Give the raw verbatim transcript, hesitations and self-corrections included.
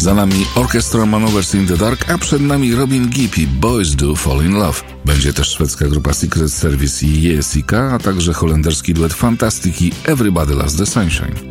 Za nami Orchestra Manovers in the Dark, a przed nami Robin Gibb i Boys Do Fall in Love. Będzie też szwedzka grupa Secret Service i Jessica, a także holenderski duet Fantastic i Everybody Loves the Sunshine.